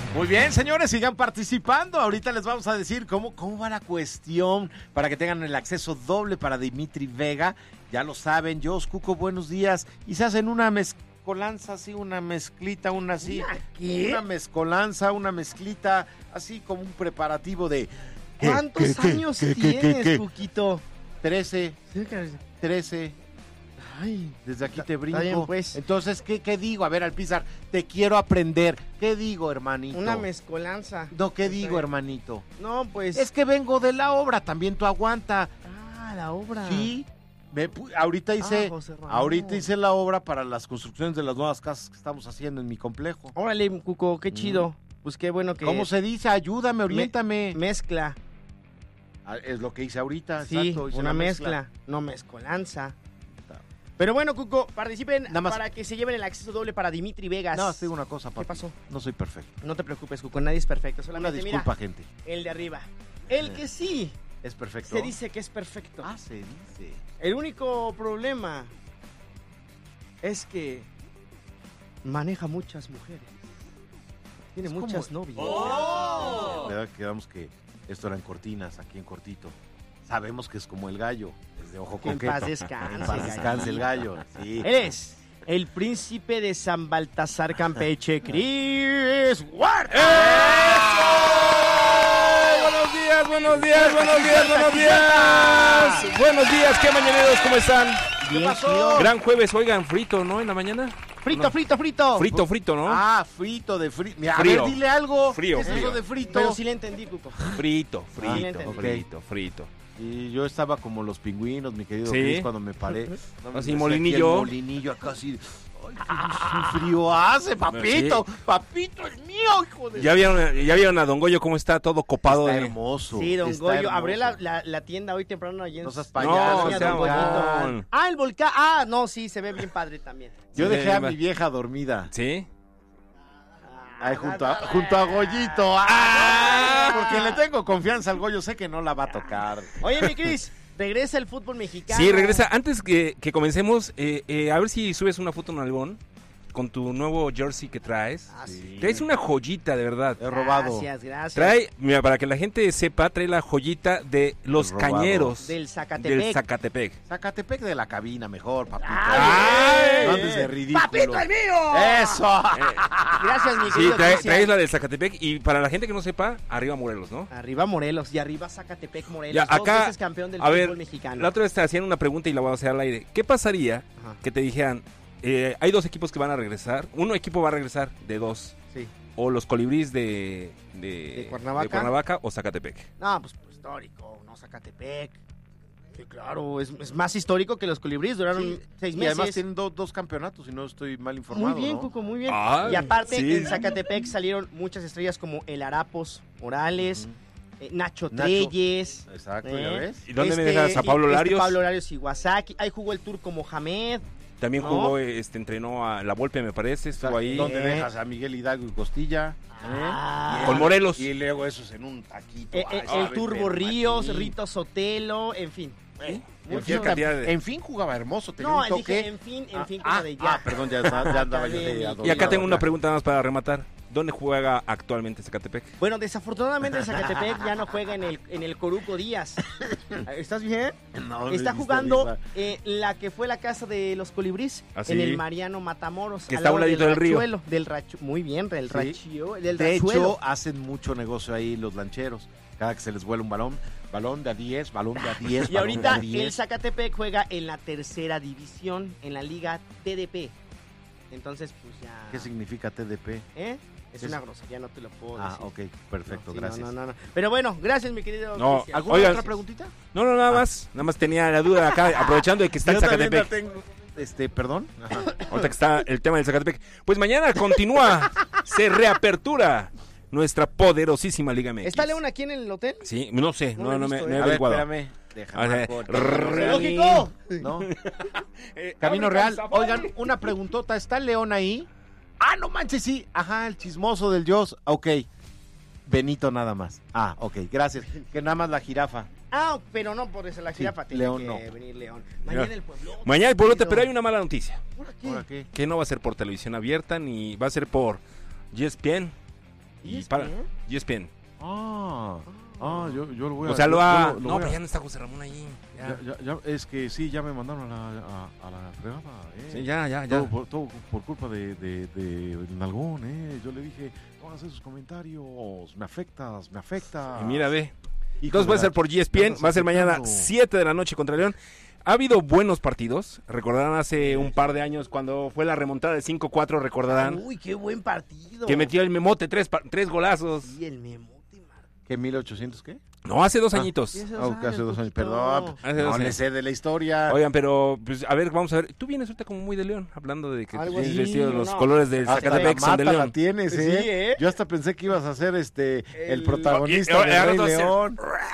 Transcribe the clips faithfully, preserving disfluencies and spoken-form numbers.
Muy bien, señores, sigan participando. Ahorita les vamos a decir cómo, cómo va la cuestión para que tengan el acceso doble para Dimitri Vega. Ya lo saben, Jos, Cuco, buenos días. Y se hacen una mezcolanza, así, una mezclita, una así. ¿Qué? Una mezcolanza, una mezclita, así como un preparativo de... ¿Cuántos ¿Qué, qué, años qué, qué, tienes, qué, qué? Cuquito? trece, Sí, que- trece. Ay, Desde aquí te está brinco. bien, pues. Entonces, ¿qué, ¿qué digo? A ver, Alpizar, te quiero aprender. ¿Qué digo, hermanito? una mezcolanza. No, ¿qué Está digo, bien. hermanito? No, pues. Es que vengo de la obra, también tú aguanta. Ah, la obra. Sí, me pu- ahorita hice, Ah, José Ramón. ahorita hice la obra para las construcciones de las nuevas casas que estamos haciendo en mi complejo. Órale, Cuco, qué chido. Pues qué bueno que. ¿Cómo se dice? Ayúdame, oriéntame. Mezcla. Ah, Es lo que hice ahorita, Sí, exacto. hice una la mezcla. No mezcolanza. Pero bueno, Cuco, participen Nada más- para que se lleven el acceso doble para Dimitri Vegas. No, te digo una cosa, papi. ¿Qué pasó? No soy perfecto. No te preocupes, Cuco, nadie es perfecto. Una Solamente disculpa, mira, gente. el de arriba. El que sí ¿Es perfecto? se dice que es perfecto. Ah, se dice. El único problema es que maneja muchas mujeres. Tiene Es muchas como- novias. ¿Verdad? Quedamos que esto eran cortinas, aquí en cortito. Sabemos que es como el gallo, es de ojo Que en coqueto. paz descanse, En paz descanse el gallo, sí. Él es el príncipe de San Baltasar Campeche, Chris Huerta. Buenos días, buenos días, buenos días, buenos días. Buenos días, ¿qué mañaneros? ¿Cómo están? Bien, pasó? chido. Gran jueves, oigan, frito, ¿no? En la mañana. Frito, No. frito, frito. Frito, frito, ¿no? Ah, frito de frito. Mira, Frío. a ver, dile algo. Frío, ¿Qué es frío. eso de frito? Pero sí le entendí, Cuco. Frito, Ah, frito, entendí. frito, frito. Y yo estaba como los pingüinos, mi querido Sí. Chris, cuando me paré. No, me Así, decía molinillo. aquí el molinillo acá así. Ay, qué frío hace, papito. Papito, el mío, hijo de... ¿Ya vieron, ya vieron a Don Goyo cómo está todo copado? Está de... hermoso. Sí, Don está Goyo. hermoso. Abrió la, la, la tienda hoy temprano allí en... No seas Sí, payaso, No, Don sea Goyito. mamón. Ah, el volcán. Ah, no, sí, se ve bien padre también. Yo Sí, dejé a va. mi vieja dormida. ¿Sí? Ahí junto a, junto a Goyito. ¡Ah! Porque le tengo confianza al Goyo, sé que no la va a tocar. Oye, mi Cris, regresa el fútbol mexicano. Sí, regresa. Antes que, que comencemos, eh, eh, a ver si subes una foto en Albón con tu nuevo jersey que traes. Ah, sí. Traes una joyita, de verdad. He robado. Gracias, gracias. Trae, mira, para que la gente sepa, trae la joyita de los Robado. cañeros Del Zacatepec. del Zacatepec. Zacatepec de la cabina, mejor, papito. ¡Ay! No andes de ridículo. ¡Papito, el mío! ¡Eso! Gracias, mi Sí, querido trae, Cristian. traes la del Zacatepec y para la gente que no sepa, arriba Morelos, ¿no? Arriba Morelos y arriba Zacatepec Morelos. Ya, dos acá, veces campeón del a fútbol ver, mexicano. la otra vez te hacían una pregunta y la voy a hacer al aire. ¿Qué pasaría Ajá. que te dijeran, eh, hay dos equipos que van a regresar, uno equipo va a regresar de dos, Sí. o los Colibríes de, de, ¿De Cuernavaca? Cuernavaca o Zacatepec? No, pues, pues, histórico, no Zacatepec. Sí, claro, es, es más histórico que los Colibríes, duraron Sí, seis y meses. además tienen do- dos campeonatos, si no estoy mal informado, Muy bien, ¿no? Cuco, muy bien. Ay, y aparte, sí. en Zacatepec salieron muchas estrellas como el Arapos Morales, Ujú. eh, Nacho Nacho. Treyes. Exacto, ¿eh? ¿ya ves? ¿Y dónde me Este, dejas a Pablo este Larios? Pablo Larios Iwasaki. Ahí jugó el turco Mohamed. También ¿No? jugó, este, entrenó a La Volpe, me parece, estuvo ahí. ¿Dónde Eh. dejas a Miguel Hidalgo y Costilla? Ah. Con Morelos. Y luego esos en un taquito. Eh, eh, Ay, el sabe, Turbo pero Ríos, machín. Rito Sotelo, en fin. Eh, En mucho- fin, cantidad de- en fin jugaba hermoso, tenía No, un toque. dije en fin, en fin, como ah, de ya. ah, perdón, ya, ya andaba yo de Y adornado acá tengo una acá. pregunta más para rematar. ¿Dónde juega actualmente Zacatepec? Bueno, desafortunadamente el Zacatepec ya no juega en el, en el Coruco Díaz. ¿Estás bien? No, me Está diste jugando risa. eh, la que fue la casa de los Colibríes ¿Ah, sí? en el Mariano Matamoros. Que al está a un lado ladito del río. Rachuelo, Del rachu, muy bien, del Sí. rachio, del De rachuelo. hecho, hacen mucho negocio ahí los lancheros. Cada que se les vuela un balón, balón de a diez, balón de a diez, Y balón ahorita de a el diez. Zacatepec juega en la tercera división, en la liga T D P. Entonces, pues ya... ¿Qué significa T D P? ¿Eh? Es ¿Qué una es? grosería, no te lo puedo Ah, decir. ok, perfecto, No, sí, gracias. No, no, no. Pero bueno, gracias, mi querido No, Cristian. ¿Alguna Oigan, otra preguntita? No, no, nada más. Nada más tenía la duda acá, aprovechando de que está el Yo también la Zacatepec. tengo. Este, perdón. Ajá. Ahorita que está el tema del Zacatepec. Pues mañana continúa, se reapertura nuestra poderosísima Liga M X. ¿Está León aquí en el hotel? Sí, no sé, No no, lo he no, me, visto, no he eh. A ver, averiguado. espérame. A Déjame. ver, marco- rrr. ¡Lógico! ¿No? Eh, Camino abre Real. calzapón. Oigan, una preguntota. ¿Está el León ahí? Ah, no manches, sí. Ajá, el chismoso del Dios. Ok. Benito nada más. Ah, ok, gracias. Que nada más la jirafa. Ah, pero no por eso la Sí, jirafa tiene León que no. venir León. Mañana el pueblo. Mañana el pueblote, pero hay una mala noticia. ¿Por qué? ¿Ahora qué? Que no va a ser por televisión abierta, ni va a ser por E S P N. Y para E S P N. Ah, ah, yo, yo lo voy a... O sea, lo ha... yo lo- lo no, voy pero a- ya no está José Ramón ahí. Ya, Ya, ya, ya, es que sí, ya me mandaron a la, a, a la fregada, eh. sí, ya, ya. ya. Todo, por, todo por culpa de, de, de Nalgón, eh. Yo le dije, no hagas esos comentarios, me afectas, me afectas. Y mira, ve. Hijo Entonces de va a la- ser por E S P N, andas va a ser mañana afectando. siete de la noche contra León. Ha habido buenos partidos, recordarán hace un par de años cuando fue la remontada de cinco cuatro, recordarán Uy, qué buen partido. que metió el Memote tres, pa- tres golazos. Y el Memote, Marco. ¿Qué, mil ochocientos qué? No, hace dos Ah. añitos. Sí, hace Ah, dos ok, hace dos años, poquito. perdón. Hace No dos le años. sé de la historia. Oigan, pero pues a ver, vamos a ver. Tú vienes ahorita como muy de León, hablando de que Algo tienes así, vestido de los no. colores del Hasta la Zacatepec son de mata la León. tienes, Sí, ¿eh? ¿eh? Yo hasta pensé que ibas a ser este el, El- protagonista Oye, de ahora Rey tú vas a ser- León.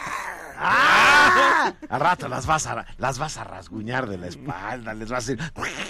¡Ah! Al rato las vas a las vas a rasguñar de la espalda, les vas a decir.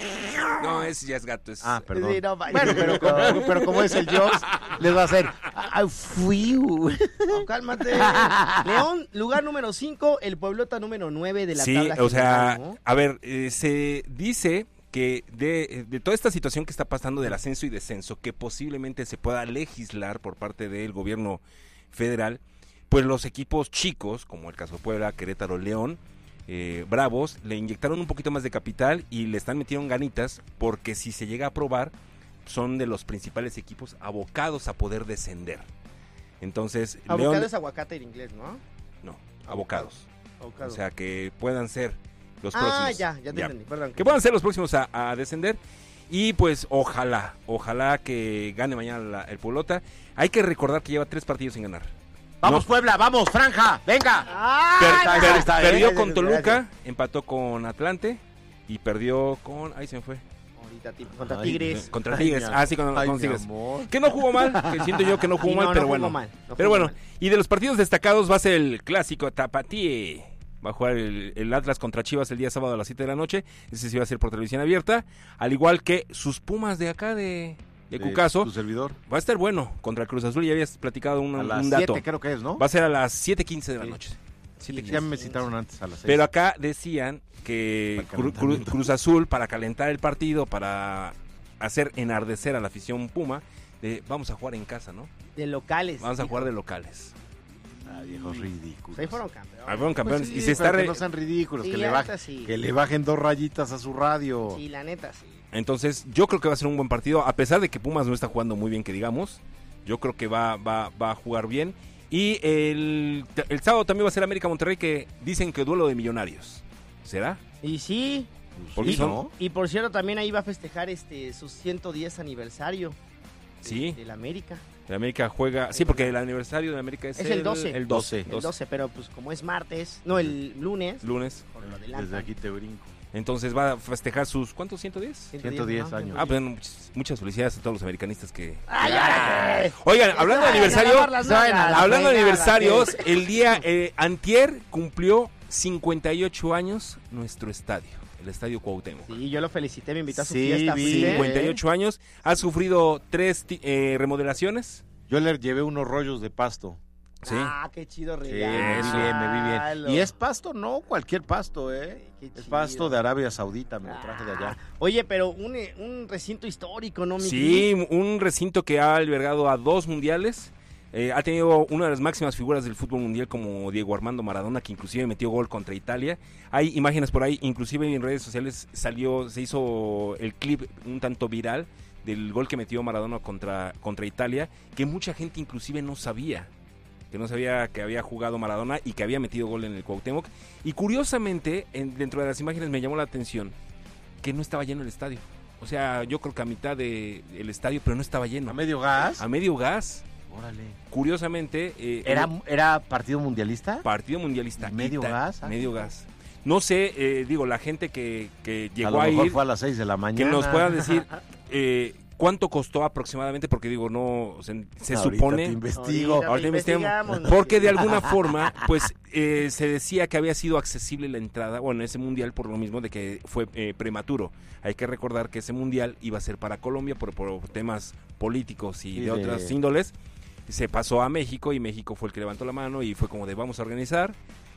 No, ese ya es gato. Es... Ah, perdón. Sí, no, Bueno, pero como, pero como es el Jones, les va a hacer. ¡Ay, fui! No, cálmate. León, lugar número cinco, el Pueblota número nueve de la sí, tabla o sea, general, ¿no? a ver, eh, se dice que de, de toda esta situación que está pasando del ascenso y descenso, que posiblemente se pueda legislar por parte del gobierno federal, pues los equipos chicos, como el caso de Puebla, Querétaro, León, eh, Bravos, le inyectaron un poquito más de capital y le están metiendo ganitas, porque si se llega a aprobar, son de los principales equipos abocados a poder descender. Entonces, Avocado León... es aguacate en inglés, ¿no? No, abocados. Avocado. O sea, que puedan ser los ah, próximos. ya, ya te entendí, perdón. Que puedan ser los próximos a, a descender. Y pues ojalá, ojalá que gane mañana la- el Pueblota. Hay que recordar que lleva tres partidos sin ganar. Vamos, No. Puebla, vamos, franja, venga. ¡Ah! Per- está, per- está, perdió eh, con eh, Toluca, gracias. empató con Atlante y perdió con... Ahí se me fue. Ahorita, tipo, contra Ay, Tigres. Contra Ay, Tigres. mi Ah, sí, con, Ay, con mi Tigres. amor. Que no jugó mal, que siento yo que no jugó Sí, mal, no, pero no jugó bueno. mal, no pero jugó bueno, mal. y de los partidos destacados va a ser el clásico Tapatíe. Va a jugar el, el Atlas contra Chivas el día sábado a las siete de la noche. Ese sí va a ser por televisión abierta. Al igual que sus Pumas de acá de, de De Cucaso. Tu servidor. Va a estar bueno contra el Cruz Azul. Ya habías platicado un, A un las dato. siete creo que es, ¿no? Va a ser a las siete quince de la Sí. noche. siete quince. Ya me citaron antes a las seis. Pero acá decían que Para Cru- Cru- calentamiento. Cruz Azul, para calentar el partido, para hacer enardecer a la afición Puma, de, vamos a jugar en casa, ¿no? De locales. Vamos a hijo. jugar de locales. Ah, viejos ridículos. Pues ahí fueron campeones. Ahí fueron campeones. Pues sí, y se pero está que re- no sean ridículos, Sí, que, la le neta bajen, sí. que le bajen dos rayitas a su radio. Sí, la neta, sí. Entonces, yo creo que va a ser un buen partido. A pesar de que Pumas no está jugando muy bien, que digamos, yo creo que va, va, va a jugar bien. Y el, el sábado también va a ser América Monterrey, que dicen que duelo de millonarios. ¿Será? Y sí. Porque y, son- y por cierto, también ahí va a festejar este su ciento diez aniversario. de- Sí. De la América. El América juega. Sí, porque el aniversario de América es, Es el doce. El doce. El doce, pero pues como es martes, no, el lunes, Lunes. por lo Desde adelantan. aquí te brinco. Entonces va a festejar sus. ¿Cuántos? ¿ciento diez? ciento diez ¿no? años. Ah, pues muchas, muchas felicidades a todos los americanistas que. ¡Ay, ay! Oigan, hablando de Ay, aniversario. a lavar las nalgas, Hablando de güey, aniversarios, nada, el día eh, antier cumplió cincuenta y ocho años nuestro estadio, el Estadio Cuauhtémoc. Sí, yo lo felicité, me invitó a su Sí, fiesta. vi. fuiste. cincuenta y ocho años, ha sufrido tres ti- eh, remodelaciones. Yo le llevé unos rollos de pasto. Sí. Ah, qué chido Sí, regalo. me vi bien, me vi bien. Y es pasto, no cualquier pasto, ¿eh? Qué Es chido. pasto de Arabia Saudita, me lo traje de allá. Ah, Oye, pero un, eh, un recinto histórico, ¿no, mi Sí, un recinto que ha albergado a dos mundiales. Eh, ha tenido una de las máximas figuras del fútbol mundial como Diego Armando Maradona, que inclusive metió gol contra Italia. Hay imágenes por ahí, inclusive en redes sociales salió, se hizo el clip un tanto viral del gol que metió Maradona contra, contra Italia, que mucha gente inclusive no sabía, que no sabía que había jugado Maradona y que había metido gol en el Cuauhtémoc. Y curiosamente, en- dentro de las imágenes me llamó la atención que no estaba lleno el estadio. O sea, yo creo que a mitad del estadio, pero no estaba lleno. ¿A medio gas? A medio gas. Órale. Curiosamente, eh, ¿Era, el ¿Era partido mundialista? partido mundialista. ¿Medio Ita- gas? Ah, medio sí. gas. No sé, eh, digo, la gente que, que A llegó lo a, mejor ir, fue a las seis de la mañana. que nos puedan decir eh, cuánto costó aproximadamente, porque digo, no, se, se Ahorita supone... te investigo. Ahorita Ahorita investigamos, ¿no? Porque de alguna forma, pues, eh, se decía que había sido accesible la entrada, bueno, ese mundial por lo mismo de que fue eh, prematuro. Hay que recordar que ese mundial iba a ser para Colombia por, por temas políticos y Y de, de- otras índoles. Se pasó a México y México fue el que levantó la mano y fue como de vamos a organizar.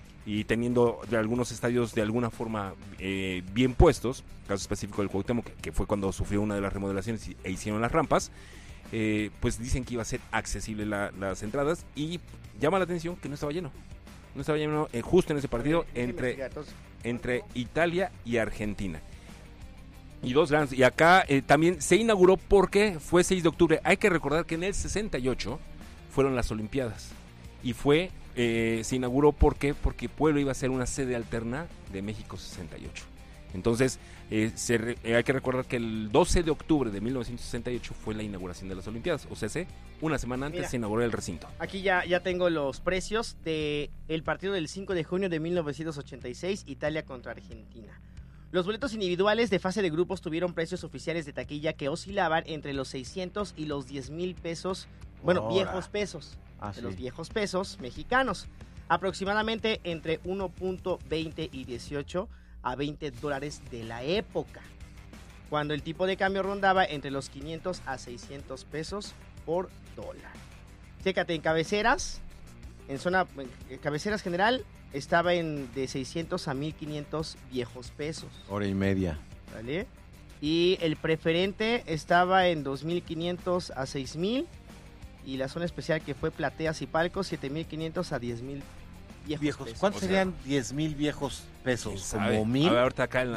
Y teniendo de algunos estadios de alguna forma eh, bien puestos, caso específico del Cuauhtémoc, que, que fue cuando sufrió una de las remodelaciones y- e hicieron las rampas, eh, pues dicen que iba a ser accesible la, las entradas y llama la atención que no estaba lleno. No estaba lleno eh, justo en ese partido entre, entre Italia y Argentina. Y dos grandes. Y acá eh, también se inauguró porque fue seis de octubre. Hay que recordar que en el sesenta y ocho fueron las Olimpiadas. Y fue, eh, se inauguró ¿por qué? Porque Puebla iba a ser una sede alterna de México sesenta y ocho. Entonces, eh, se re, eh, hay que recordar que el doce de octubre de mil novecientos sesenta y ocho fue la inauguración de las Olimpiadas. O sea, una semana antes Mira, se inauguró el recinto. Aquí ya, ya tengo los precios del partido del cinco de junio de mil novecientos ochenta y seis, Italia contra Argentina. Los boletos individuales de fase de grupos tuvieron precios oficiales de taquilla que oscilaban entre los seiscientos y los diez mil pesos, bueno, Ahora. viejos pesos, ah, de sí. los viejos pesos mexicanos. Aproximadamente entre uno punto veinte y dieciocho a veinte dólares de la época, cuando el tipo de cambio rondaba entre los quinientos a seiscientos pesos por dólar. Chécate, en cabeceras, en zona en cabeceras general, estaba en de seiscientos a mil quinientos viejos pesos. Hora y media. ¿Vale? Y el preferente estaba en dos mil quinientos a seis mil, y la zona especial que fue plateas y palcos, siete mil quinientos a diez mil viejos, viejos pesos. ¿Cuántos o sea, serían diez mil viejos pesos? ¿Como mil? A ver, ahorita acá en la